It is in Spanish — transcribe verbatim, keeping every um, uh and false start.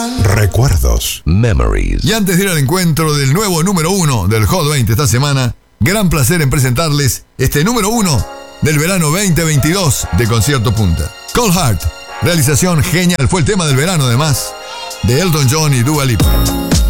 Recuerdos. Memories. Y antes de ir al encuentro del nuevo número uno del Hot veinte esta semana, gran placer en presentarles este número uno del verano veinte veintidós de Concierto Punta. Cold Heart, realización genial, fue el tema del verano además, de Elton John y Dua Lipa.